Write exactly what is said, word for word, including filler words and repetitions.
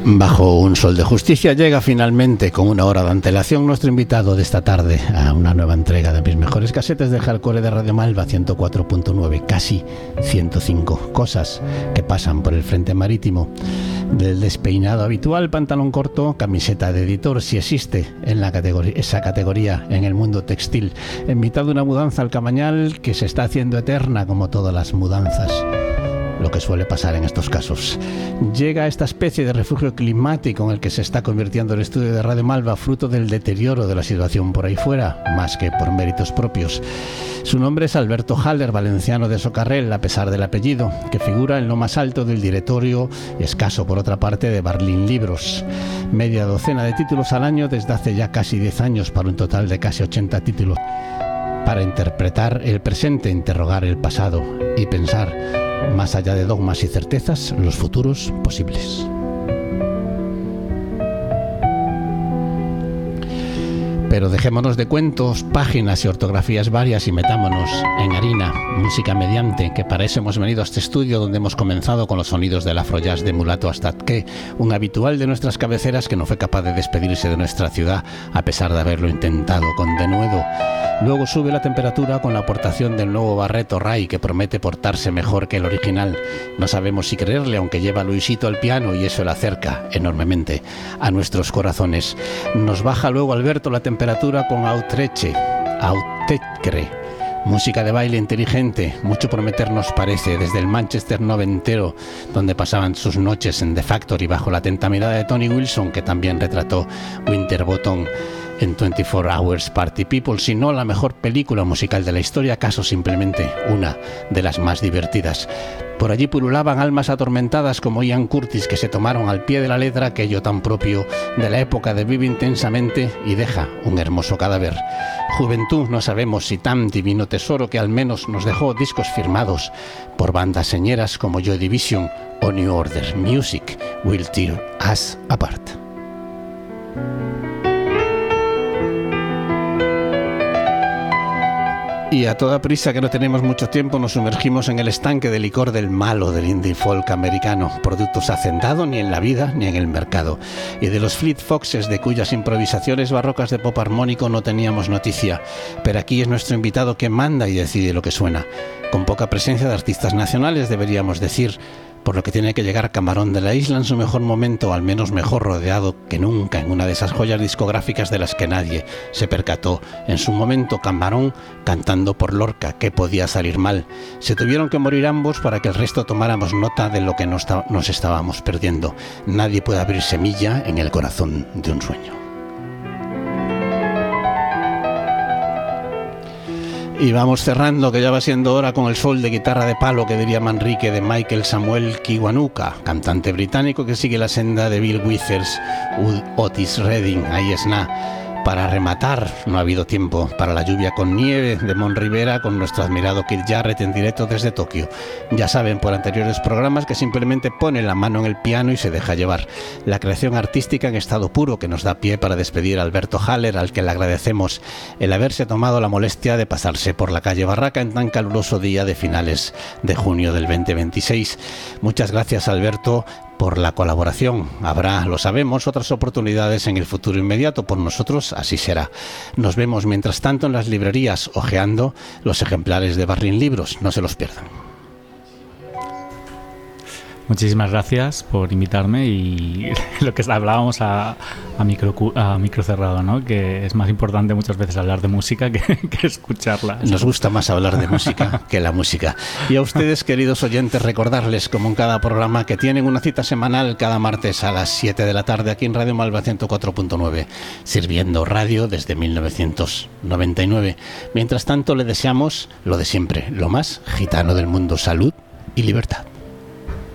Bajo un sol de justicia llega finalmente con una hora de antelación nuestro invitado de esta tarde a una nueva entrega de mis mejores casetes de hardcore de Radio Malva ciento cuatro punto nueve, casi ciento cinco cosas que pasan por el frente marítimo. Del despeinado habitual, pantalón corto, camiseta de editor, si existe en la categoría, esa categoría en el mundo textil, en mitad de una mudanza al Camañal que se está haciendo eterna como todas las mudanzas. Lo que suele pasar en estos casos. Llega a esta especie de refugio climático en el que se está convirtiendo el estudio de Radio Malva, fruto del deterioro de la situación por ahí fuera, más que por méritos propios. Su nombre es Alberto Haller, valenciano de Socarrel, a pesar del apellido, que figura en lo más alto del directorio, escaso por otra parte, de Barlín Libros. Media docena de títulos al año desde hace ya casi diez años, para un total de casi ochenta títulos. Para interpretar el presente, interrogar el pasado y pensar, más allá de dogmas y certezas, los futuros posibles. Pero dejémonos de cuentos, páginas y ortografías varias y metámonos en harina, música mediante, que para eso hemos venido a este estudio donde hemos comenzado con los sonidos del afrojazz de Mulato Astadke, un habitual de nuestras cabeceras que no fue capaz de despedirse de nuestra ciudad a pesar de haberlo intentado con denuedo. Luego sube la temperatura con la aportación del nuevo Barreto Ray, que promete portarse mejor que el original. No sabemos si creerle, aunque lleva a Luisito al piano y eso le acerca enormemente a nuestros corazones. Nos baja luego Alberto la temperatura con Autreche, Autecre, música de baile inteligente, mucho prometer nos parece, desde el Manchester noventero, donde pasaban sus noches en The Factory bajo la atenta mirada de Tony Wilson, que también retrató Winterbottom en veinticuatro Hours Party People, si no la mejor película musical de la historia, acaso simplemente una de las más divertidas. Por allí pululaban almas atormentadas como Ian Curtis, que se tomaron al pie de la letra aquello tan propio de la época de Vive Intensamente y deja un hermoso cadáver. Juventud, no sabemos si tan divino tesoro que al menos nos dejó discos firmados por bandas señeras como Joy Division o New Order. Music will tear us apart. Y a toda prisa, que no tenemos mucho tiempo, nos sumergimos en el estanque de licor del malo del indie folk americano, productos hacendado ni en la vida ni en el mercado, y de los Fleet Foxes, de cuyas improvisaciones barrocas de pop armónico no teníamos noticia, pero aquí es nuestro invitado que manda y decide lo que suena, con poca presencia de artistas nacionales, deberíamos decir, por lo que tiene que llegar Camarón de la Isla en su mejor momento, al menos mejor rodeado que nunca en una de esas joyas discográficas de las que nadie se percató. En su momento, Camarón cantando por Lorca, ¿qué podía salir mal? Se tuvieron que morir ambos para que el resto tomáramos nota de lo que nos, nos estábamos perdiendo. Nadie puede abrir semilla en el corazón de un sueño. Y vamos cerrando, que ya va siendo hora, con el sol de guitarra de palo, que diría Manrique, de Michael Samuel Kiwanuka, cantante británico que sigue la senda de Bill Withers, Otis Redding, ahí es nada. Para rematar, no ha habido tiempo para la lluvia con nieve de Mon Rivera, con nuestro admirado Keith Jarrett en directo desde Tokio. Ya saben por anteriores programas que simplemente pone la mano en el piano y se deja llevar. La creación artística en estado puro, que nos da pie para despedir a Alberto Haller, al que le agradecemos el haberse tomado la molestia de pasarse por la calle Barraca en tan caluroso día de finales de junio del veinte veintiséis. Muchas gracias, Alberto, por la colaboración. Habrá, lo sabemos, otras oportunidades en el futuro inmediato. Por nosotros así será. Nos vemos mientras tanto en las librerías hojeando los ejemplares de Barlín Libros. No se los pierdan. Muchísimas gracias por invitarme, y lo que hablábamos a, a, micro, a micro cerrado, ¿no? Que es más importante muchas veces hablar de música que, que escucharla. Nos gusta más hablar de música que la música. Y a ustedes, queridos oyentes, recordarles, como en cada programa, que tienen una cita semanal cada martes a las siete de la tarde aquí en Radio Malva ciento cuatro punto nueve, sirviendo radio desde mil novecientos noventa y nueve. Mientras tanto, le deseamos lo de siempre, lo más gitano del mundo: salud y libertad.